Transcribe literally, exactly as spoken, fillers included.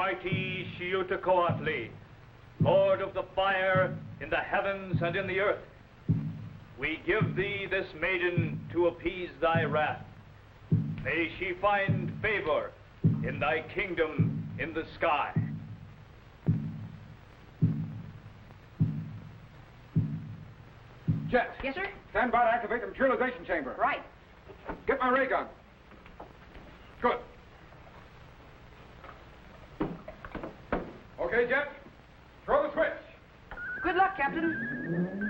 mighty Xiuhtacoatl, Lord of the fire in the heavens and in the earth, we give thee this maiden to appease thy wrath. May she find favor in thy kingdom in the sky. Jet. Yes, sir? Stand by to activate the materialization chamber. Right. Get my ray gun. Good. Okay, Jet. Throw the switch. Good luck, Captain.